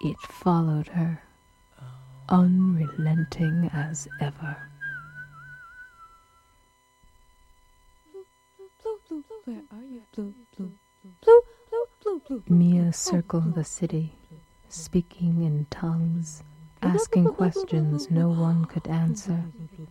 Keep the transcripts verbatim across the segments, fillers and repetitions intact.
It followed her, unrelenting as ever. Where are you? Blue, blue, Blue, blue, blue, blue. Mia circled the city, speaking in tongues, asking questions no one could answer.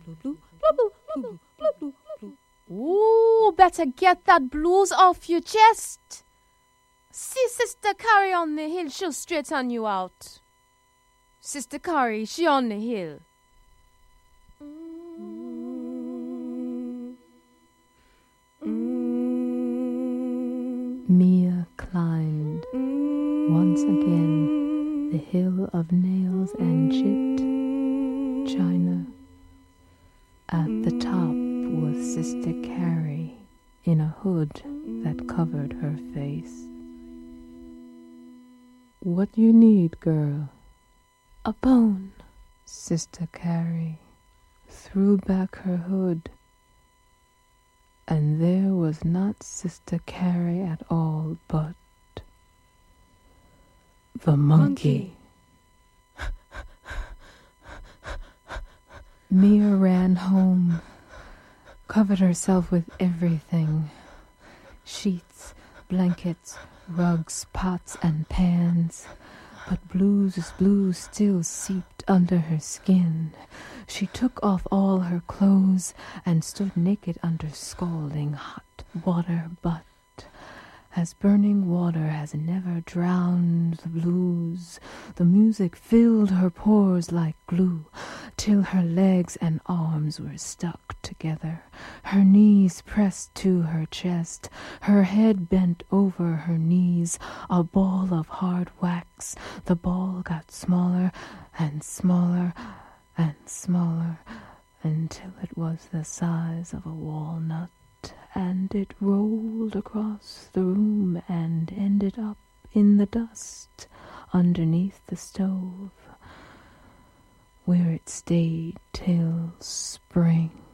Ooh, better get that blues off your chest. See Sister Carrie on the hill, she'll straighten you out. Sister Carrie, she on the hill. Mia climbed, once again, the hill of nails and chipped china. At the top was Sister Carrie, in a hood that covered her face. "What you need, girl?" A bone. Sister Carrie threw back her hood, and there was not Sister Carrie at all, but the monkey. Mia ran home, covered herself with everything. Sheets, blankets, rugs, pots, and pans. But Blue's blue still seeped under her skin. She took off all her clothes and stood naked under scalding hot water, but as burning water has never drowned the blues, the music filled her pores like glue, till her legs and arms were stuck together, her knees pressed to her chest, her head bent over her knees, a ball of hard wax. The ball got smaller and smaller and smaller, until it was the size of a walnut, and it rolled across the room and ended up in the dust underneath the stove, where it stayed till spring.